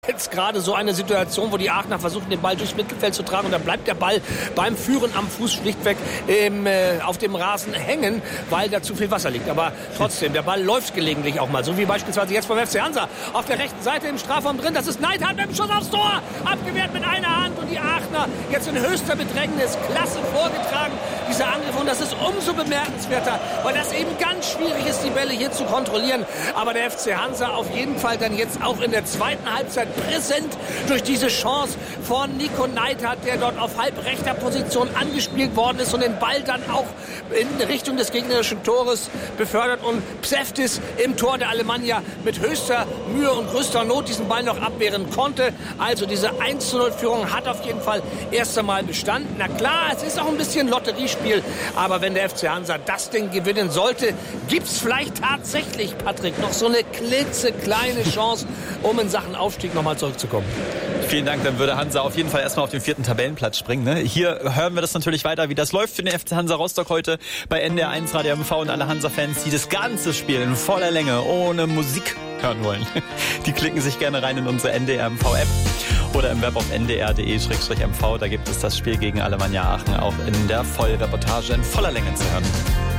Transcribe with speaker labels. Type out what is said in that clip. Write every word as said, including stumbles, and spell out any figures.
Speaker 1: Jetzt gerade so eine Situation, wo die Aachener versuchen, den Ball durchs Mittelfeld zu tragen und dann bleibt der Ball beim Führen am Fuß schlichtweg im, äh, auf dem Rasen hängen, weil da zu viel Wasser liegt. Aber trotzdem, der Ball läuft gelegentlich auch mal, so wie beispielsweise jetzt beim F C Hansa auf der rechten Seite im Strafraum drin. Das ist Neidhardt mit dem Schuss aufs Tor, abgewehrt mit einer Hand und die Aachener jetzt in höchster Bedrängnis, klasse vorgetragen, dieser Angriff. Und das ist umso bemerkenswerter, weil das eben ganz schwierig ist, die Bälle hier zu kontrollieren. Aber der F C Hansa auf jeden Fall dann jetzt auch in der zweiten Halbzeit präsent durch diese Chance von Nico Neidhardt, der dort auf halbrechter Position angespielt worden ist und den Ball dann auch in Richtung des gegnerischen Tores befördert und Pseftis im Tor der Alemannia mit höchster Mühe und größter Not diesen Ball noch abwehren konnte. Also diese eins zu null Führung hat auf jeden Fall erst einmal bestanden. Na klar, es ist auch ein bisschen Lotteriespiel, aber wenn der F C Hansa das Ding gewinnen sollte, gibt es vielleicht tatsächlich, Patrick, noch so eine klitzekleine Chance, um in Sachen Aufstieg nochmal zurückzukommen.
Speaker 2: Vielen Dank, dann würde Hansa auf jeden Fall erstmal auf den vierten Tabellenplatz springen. Ne? Hier hören wir das natürlich weiter, wie das läuft für den F C Hansa Rostock heute bei N D R eins Radio M V und alle Hansa-Fans, die das ganze Spiel in voller Länge ohne Musik hören wollen. Die klicken sich gerne rein in unsere N D R M V-App oder im Web auf n d r punkt d e slash m v. Da gibt es das Spiel gegen Alemannia Aachen auch in der Vollreportage in voller Länge zu hören.